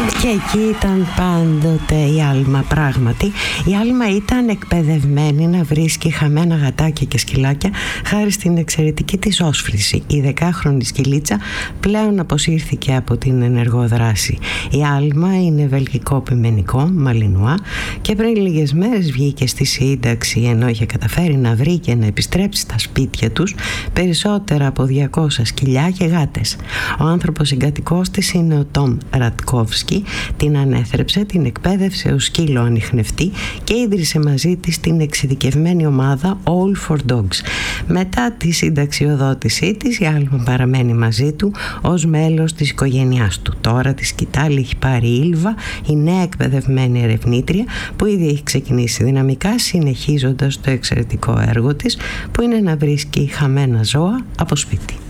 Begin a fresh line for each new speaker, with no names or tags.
Και εκεί ήταν πάντοτε η Άλμα. Πράγματι, η Άλμα ήταν εκπαιδευμένη να βρίσκει χαμένα γατάκια και σκυλάκια χάρη στην εξαιρετική της όσφρηση. Η 10χρονη σκυλίτσα πλέον αποσύρθηκε από την ενεργό δράση. Η Άλμα είναι βελγικό πιμενικό, μαλινουά, και πριν λίγες μέρες βγήκε στη σύνταξη, ενώ είχε καταφέρει να βρει και να επιστρέψει στα σπίτια τους περισσότερα από 200 σκυλιά και γάτες. Ο άνθρωπος συγκατοικός της είναι ο Τόμ Ρατκόφσκι. Την ανέθρεψε, την εκπαίδευσε ως σκύλο ανιχνευτή και ίδρυσε μαζί της την εξειδικευμένη ομάδα All for Dogs. Μετά τη συνταξιοδότησή της, η Άλμα παραμένει μαζί του ως μέλος της οικογένειάς του. Τώρα τη σκητάλη έχει πάρει η Ήλβα, η νέα εκπαιδευμένη ερευνήτρια, που ήδη έχει ξεκινήσει δυναμικά, συνεχίζοντας το εξαιρετικό έργο της, που είναι να βρίσκει χαμένα ζώα από σπίτι.